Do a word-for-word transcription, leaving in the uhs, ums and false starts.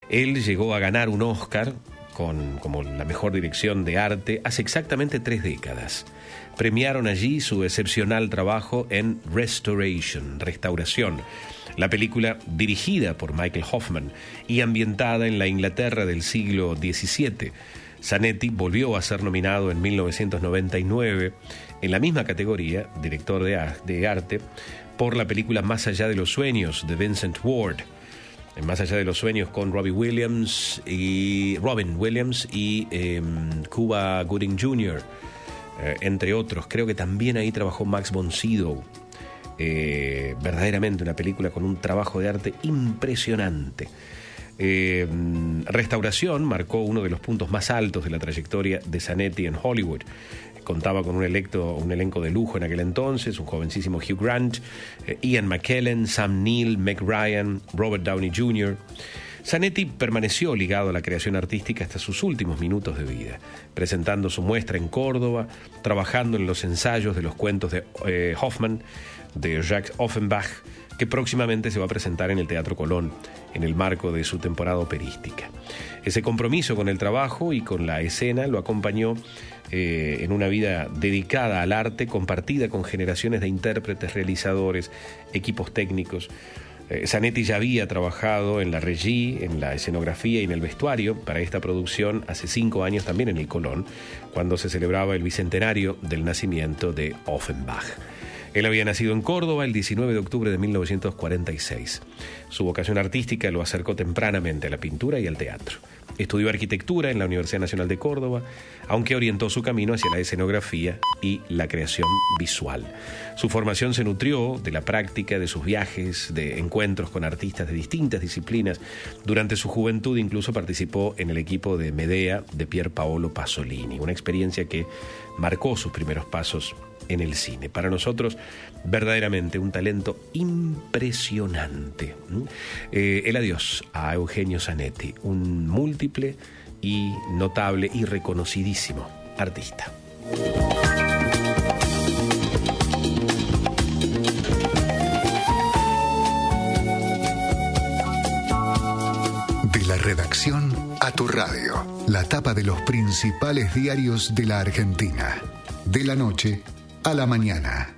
Él llegó a ganar un Oscar con, como la mejor dirección de arte hace exactamente tres décadas. Premiaron allí su excepcional trabajo en Restoration, Restauración, la película dirigida por Michael Hoffman y ambientada en la Inglaterra del siglo diecisiete. Zanetti volvió a ser nominado en mil novecientos noventa y nueve en la misma categoría, director de, de arte, por la película Más allá de los sueños de Vincent Ward. En Más allá de los sueños con Robbie Williams y Robin Williams y eh, Cuba Gooding junior, eh, entre otros. Creo que también ahí trabajó Max von Sydow. Eh, verdaderamente una película con un trabajo de arte impresionante. Eh, Restauración marcó uno de los puntos más altos de la trayectoria de Zanetti en Hollywood. Contaba con un, electo, un elenco de lujo en aquel entonces, un jovencísimo Hugh Grant, eh, Ian McKellen, Sam Neill, Meg Ryan, Robert Downey junior Zanetti permaneció ligado a la creación artística hasta sus últimos minutos de vida, presentando su muestra en Córdoba, trabajando en los ensayos de los cuentos de eh, Hoffman, de Jacques Offenbach, que próximamente se va a presentar en el Teatro Colón, en el marco de su temporada operística. Ese compromiso con el trabajo y con la escena lo acompañó eh, en una vida dedicada al arte, compartida con generaciones de intérpretes, realizadores, equipos técnicos. Eh, Zanetti ya había trabajado en la regie, en la escenografía y en el vestuario para esta producción hace cinco años también en el Colón, cuando se celebraba el bicentenario del nacimiento de Offenbach. Él había nacido en Córdoba el diecinueve de octubre de mil novecientos cuarenta y seis. Su vocación artística lo acercó tempranamente a la pintura y al teatro. Estudió arquitectura en la Universidad Nacional de Córdoba, aunque orientó su camino hacia la escenografía y la creación visual. Su formación se nutrió de la práctica, de sus viajes, de encuentros con artistas de distintas disciplinas. Durante su juventud incluso participó en el equipo de Medea de Pier Paolo Pasolini, una experiencia que marcó sus primeros pasos en el cine. Para nosotros, verdaderamente un talento impresionante. Eh, el adiós a Eugenio Zanetti, un múltiple y notable y reconocidísimo artista. De la redacción a tu radio, la tapa de los principales diarios de la Argentina. De la noche a la mañana.